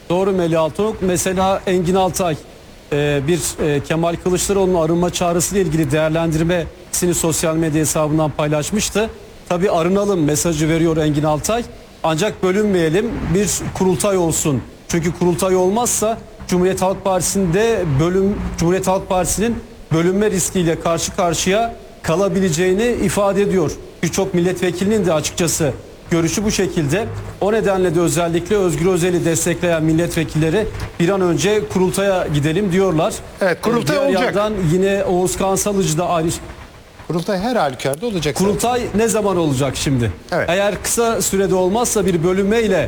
Doğru Melih Altunok. Mesela Engin Altay bir Kemal Kılıçdaroğlu'nun arınma çağrısıyla ilgili değerlendirmesini sosyal medya hesabından paylaşmıştı. Tabii arınalım mesajı veriyor Engin Altay. Ancak bölünmeyelim, bir kurultay olsun. Çünkü kurultay olmazsa Cumhuriyet Halk Partisi'nin bölünme riskiyle karşı karşıya kalabileceğini ifade ediyor. Birçok milletvekilinin de açıkçası görüşü bu şekilde. O nedenle de özellikle Özgür Özel'i destekleyen milletvekilleri bir an önce kurultaya gidelim diyorlar. Evet, kurultay diğer olacak. yandan yine Oğuz Kansalıcı da aynı. Kurultay her halükarda olacak. Kurultay ne zaman olacak şimdi? Evet. Eğer kısa sürede olmazsa bir bölünme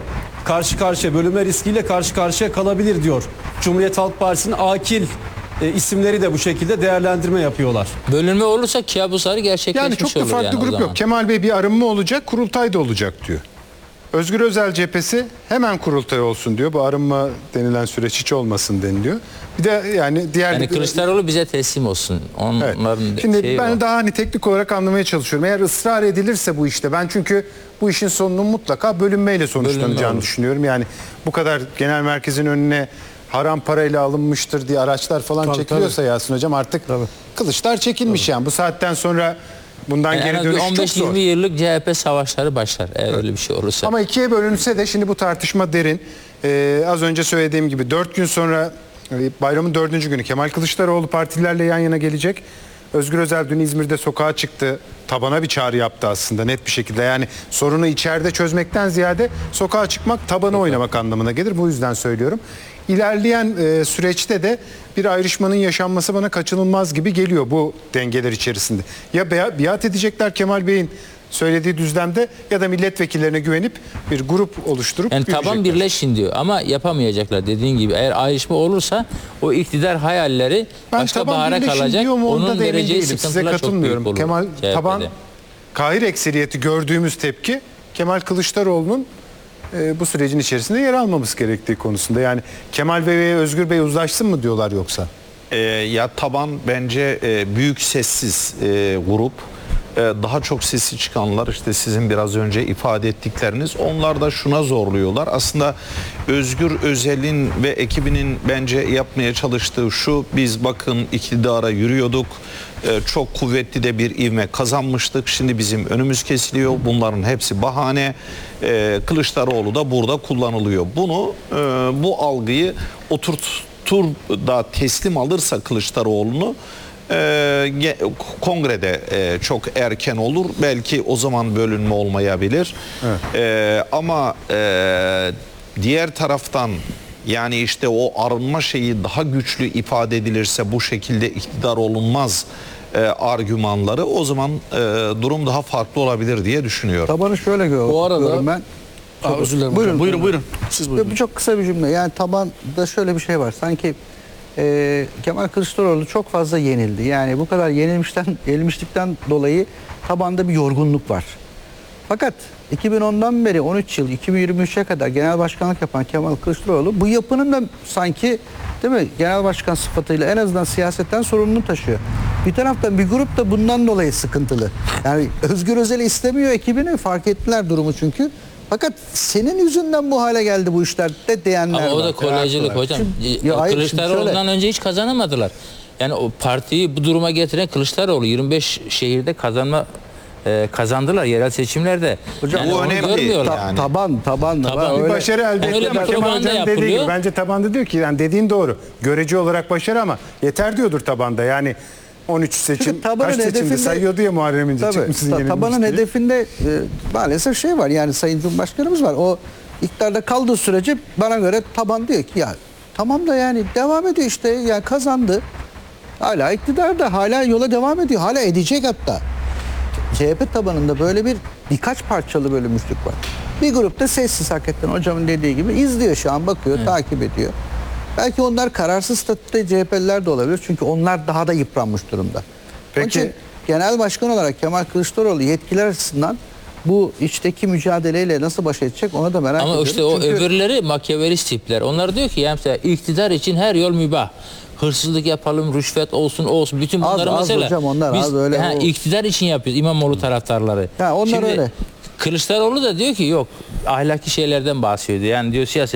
riskiyle karşı karşıya kalabilir diyor. Cumhuriyet Halk Partisi'nin akil isimleri de bu şekilde değerlendirme yapıyorlar. Bölünme olursa kabusları gerçekleşmiş Yani çok da olur farklı yani grup yok. Kemal Bey bir arınma olacak, kurultay da olacak diyor. Özgür Özel cephesi hemen kurultay olsun diyor. Bu arınma denilen süreç hiç olmasın deniliyor. Bir de yani diğer... Yani Kılıçdaroğlu bize teslim olsun. Evet. Onların Şimdi şeyi ben o. daha teknik olarak anlamaya çalışıyorum. Eğer ısrar edilirse bu işte, ben çünkü bu işin sonunun mutlaka bölünmeyle sonuçlanacağını düşünüyorum. Yani bu kadar genel merkezin önüne haram parayla alınmıştır diye araçlar falan çekiliyorsa Yasin Hocam artık kılıçlar çekilmiş yani. Bu saatten sonra bundan Yani geri dönüş çok zor. 15-20 yıllık CHP savaşları başlar eğer öyle bir şey olursa. Ama ikiye bölünse de şimdi bu tartışma derin. Az önce söylediğim gibi 4 gün sonra bayramın 4. günü Kemal Kılıçdaroğlu partilerle yan yana gelecek. Özgür Özel dün İzmir'de sokağa çıktı. Tabana bir çağrı yaptı aslında net bir şekilde. Yani sorunu içeride çözmekten ziyade sokağa çıkmak, tabana oynamak anlamına gelir. Bu yüzden söylüyorum. İlerleyen süreçte de bir ayrışmanın yaşanması bana kaçınılmaz gibi geliyor bu dengeler içerisinde. Ya biat edecekler Kemal Bey'in söylediği düzlemde ya da milletvekillerine güvenip bir grup oluşturup Yani taban yürüyecekler. birleşin diyor ama yapamayacaklar dediğin gibi. Eğer ayrışma olursa o iktidar hayalleri Ben başka taban bahara birleşin kalacak. diyor mu, onda Onun da emin vereceği değilim. Size sıkıntılar çok büyük katılmıyorum. olur. Kemal CHP'de. taban kahir ekseriyeti gördüğümüz tepki Kemal Kılıçdaroğlu'nun bu sürecin içerisinde yer almaması gerektiği konusunda. Yani Kemal Bey ve Özgür Bey uzlaşsın mı diyorlar yoksa? Ya taban bence büyük sessiz grup. Daha çok sesi çıkanlar işte sizin biraz önce ifade ettikleriniz, onlar da şuna zorluyorlar. Aslında Özgür Özel'in ve ekibinin bence yapmaya çalıştığı şu: biz bakın iktidara yürüyorduk, çok kuvvetli de bir ivme kazanmıştık, şimdi bizim önümüz kesiliyor, bunların hepsi bahane, Kılıçdaroğlu da burada kullanılıyor. Bu algıyı oturtur da teslim alırsa Kılıçdaroğlu'nu kongrede çok erken olur. Belki o zaman bölünme olmayabilir. Evet. Ama diğer taraftan yani işte o arınma şeyi daha güçlü ifade edilirse, bu şekilde iktidar olunmaz argümanları, o zaman durum daha farklı olabilir diye düşünüyorum. Tabanı şöyle Bu arada görüyorum ben. özür dilerim. Buyurun. Siz buyurun. Bu çok kısa bir cümle. Yani tabanda şöyle bir şey var. Sanki Kemal Kılıçdaroğlu çok fazla yenildi. Yani bu kadar yenilmişlikten dolayı tabanda bir yorgunluk var. Fakat 2010'dan beri 13 yıl 2023'e kadar genel başkanlık yapan Kemal Kılıçdaroğlu bu yapının da sanki, değil mi, genel başkan sıfatıyla en azından siyasetten sorumluluğunu taşıyor. Bir taraftan bir grup da bundan dolayı sıkıntılı. Yani Özgür Özel'i istemiyor ekibini, fark ettiler durumu çünkü. Fakat senin yüzünden bu hale geldi bu işler de diyenler var. Ama o da kolaycılık hocam. Kılıçdaroğlu'ndan önce hiç kazanamadılar. Yani o partiyi bu duruma getiren Kılıçdaroğlu. 25 şehirde kazandılar yerel seçimlerde. Hocam, yani bu önemli. Yani. Taban da var. Bir başarı elde öyle etti ama bir Kemal propaganda Hocam dediği yapılıyor. gibi bence tabanda diyor ki, yani dediğin doğru. Görece olarak başarı ama yeter diyordur tabanda. Yani 13 seçim, kaç seçimde sayıyordu ya Muharrem İnce. Tabanın hedefinde maalesef şey var, yani Sayın Cumhurbaşkanımız var. O iktidarda kaldığı sürece bana göre taban diyor ki ya tamam da yani devam ediyor işte, yani kazandı. Hala iktidarda, hala yola devam ediyor. Hala edecek hatta. CHP tabanında böyle birkaç parçalı bölünmüşlük var. Bir grupta sessiz, hakikaten hocamın dediği gibi izliyor şu an, bakıyor, takip ediyor. Belki onlar kararsız statüde CHP'liler de olabilir. Çünkü onlar daha da yıpranmış durumda. Peki. Onun için genel başkan olarak Kemal Kılıçdaroğlu yetkiler açısından bu içteki mücadeleyle nasıl baş edecek onu da merak ediyorum. Ama işte o çünkü öbürleri makyavelist tipler. Onlar diyor ki yani mesela iktidar için her yol mübah. Hırsızlık yapalım, rüşvet olsun. Bütün bunları az mesela hocam, onlar biz az öyle iktidar için yapıyoruz. İmamoğlu taraftarları. onlar Şimdi öyle. Kılıçdaroğlu da diyor ki yok, ahlaki şeylerden bahsediyor. Yani diyor siyaset